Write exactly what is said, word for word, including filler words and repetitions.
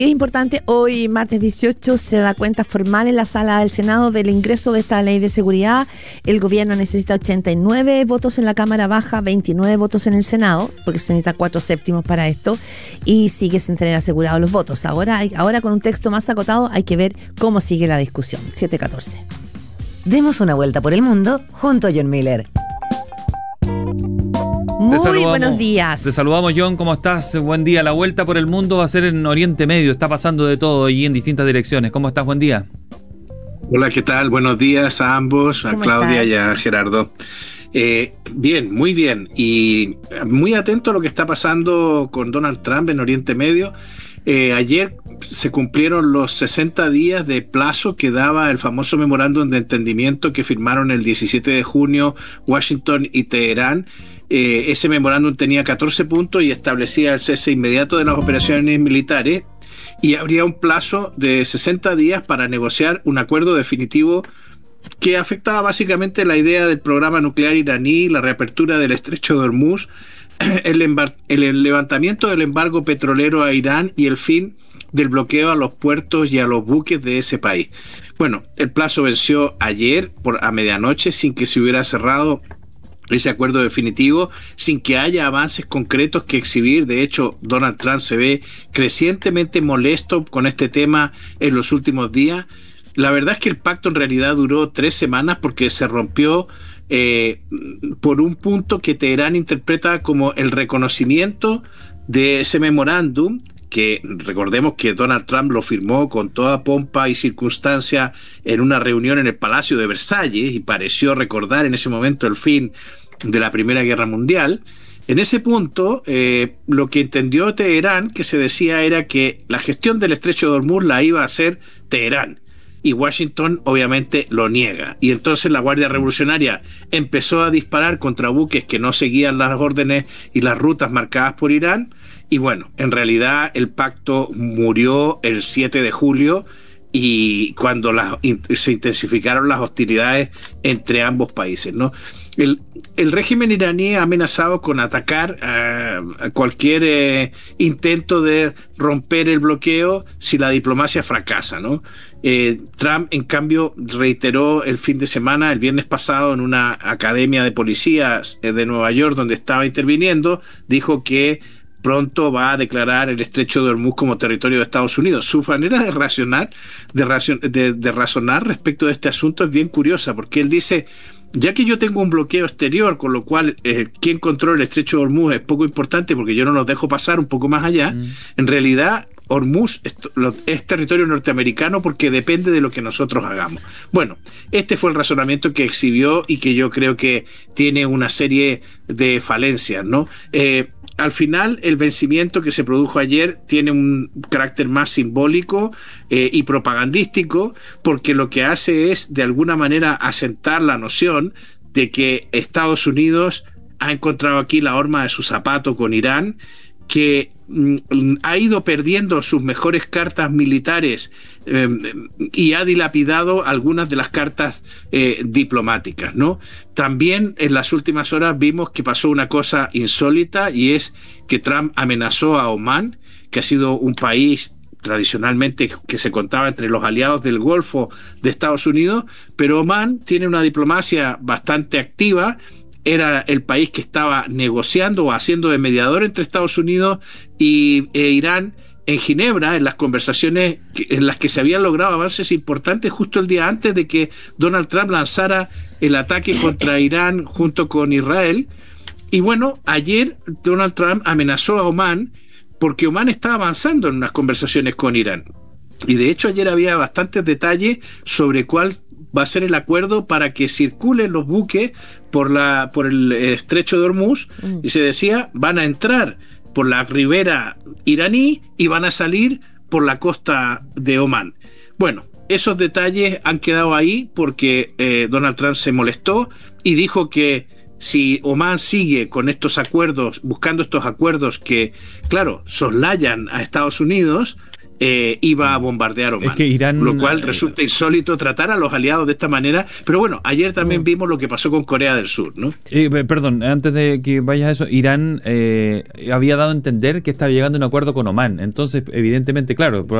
Es importante, hoy martes dieciocho se da cuenta formal en la sala del Senado del ingreso de esta ley de seguridad. El gobierno necesita ochenta y nueve votos en la Cámara Baja, veintinueve votos en el Senado, porque se necesitan cuatro séptimos para esto, y sigue sin tener asegurados los votos. Ahora, hay, ahora con un texto más acotado hay que ver cómo sigue la discusión. siete catorce. Demos una vuelta por el mundo junto a John Miller. Muy buenos días. Te saludamos, John, ¿cómo estás? Buen día. La vuelta por el mundo va a ser en Oriente Medio, está pasando de todo y en distintas direcciones. ¿Cómo estás? Buen día. Hola, ¿qué tal? Buenos días a ambos, a Claudia estás? y a Gerardo. Eh, bien, muy bien, y muy atento a lo que está pasando con Donald Trump en Oriente Medio. Eh, ayer se cumplieron los sesenta días de plazo que daba el famoso memorándum de entendimiento que firmaron el diecisiete de junio Washington y Teherán. Eh, ese memorándum tenía catorce puntos y establecía el cese inmediato de las operaciones militares, y habría un plazo de sesenta días para negociar un acuerdo definitivo que afectaba básicamente la idea del programa nuclear iraní, la reapertura del estrecho de Hormuz, el, embar- el levantamiento del embargo petrolero a Irán y el fin del bloqueo a los puertos y a los buques de ese país. Bueno, el plazo venció ayer por a medianoche sin que se hubiera cerrado ese acuerdo definitivo, sin que haya avances concretos que exhibir. De hecho, Donald Trump se ve crecientemente molesto con este tema en los últimos días. La verdad es que el pacto en realidad duró tres semanas porque se rompió eh, por un punto que Teherán interpreta como el reconocimiento de ese memorándum, que recordemos que Donald Trump lo firmó con toda pompa y circunstancia en una reunión en el Palacio de Versalles, y pareció recordar en ese momento el fin de la Primera Guerra Mundial. En ese punto, eh, lo que entendió Teherán, que se decía, era que la gestión del estrecho de Hormuz la iba a hacer Teherán, y Washington obviamente lo niega. Y entonces la Guardia Revolucionaria empezó a disparar contra buques que no seguían las órdenes y las rutas marcadas por Irán. Y bueno, en realidad el pacto murió el siete de julio, y cuando las, se intensificaron las hostilidades entre ambos países, ¿no? El, el régimen iraní ha amenazado con atacar uh, a cualquier eh, intento de romper el bloqueo si la diplomacia fracasa, ¿no? Eh, Trump, en cambio, reiteró el fin de semana, el viernes pasado, en una academia de policías de Nueva York donde estaba interviniendo, dijo que pronto va a declarar el estrecho de Hormuz como territorio de Estados Unidos. Su manera de razonar, de, racion, de, de razonar respecto de este asunto es bien curiosa, porque él dice: ya que yo tengo un bloqueo exterior, con lo cual eh, quien controla el estrecho de Hormuz es poco importante porque yo no los dejo pasar un poco más allá, mm. en realidad Hormuz es, es territorio norteamericano porque depende de lo que nosotros hagamos. Bueno, este fue el razonamiento que exhibió y que yo creo que tiene una serie de falencias, ¿no? Eh, al final, el vencimiento que se produjo ayer tiene un carácter más simbólico eh, y propagandístico, porque lo que hace es, de alguna manera, asentar la noción de que Estados Unidos ha encontrado aquí la horma de su zapato con Irán, que mm, ha ido perdiendo sus mejores cartas militares eh, y ha dilapidado algunas de las cartas eh, diplomáticas, ¿no? También en las últimas horas vimos que pasó una cosa insólita, y es que Trump amenazó a Omán, que ha sido un país tradicionalmente que se contaba entre los aliados del Golfo de Estados Unidos, pero Omán tiene una diplomacia bastante activa. Era el país que estaba negociando o haciendo de mediador entre Estados Unidos y e Irán en Ginebra, en las conversaciones en las que se habían logrado avances importantes justo el día antes de que Donald Trump lanzara el ataque contra Irán junto con Israel. Y bueno, ayer Donald Trump amenazó a Omán porque Omán estaba avanzando en unas conversaciones con Irán. Y de hecho ayer había bastantes detalles sobre cuál va a ser el acuerdo para que circulen los buques por la por el estrecho de Hormuz, mm. y se decía, van a entrar por la ribera iraní y van a salir por la costa de Omán. Bueno, esos detalles han quedado ahí porque eh, Donald Trump se molestó y dijo que si Omán sigue con estos acuerdos, buscando estos acuerdos que, claro, soslayan a Estados Unidos, eh, iba a bombardear Omán. Es que Irán, lo cual eh, resulta insólito tratar a los aliados de esta manera. Pero bueno, ayer también vimos lo que pasó con Corea del Sur, ¿no? Eh, perdón, antes de que vayas a eso, Irán eh, había dado a entender que estaba llegando a un acuerdo con Omán. Entonces, evidentemente, claro,